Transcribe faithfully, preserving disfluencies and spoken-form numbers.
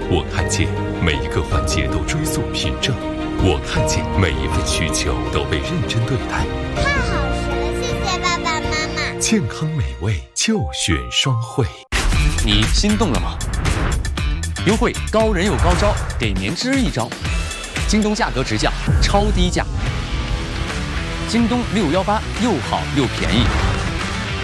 我看见每一个环节都追溯凭证，我看见每一份需求都被认真对待。 太好吃了，谢谢爸爸妈妈。 健康美味就选双汇。 你心动了吗？优惠高人有高招，给您支一招。京东价格直降，超低价。京东六幺八又好又便宜。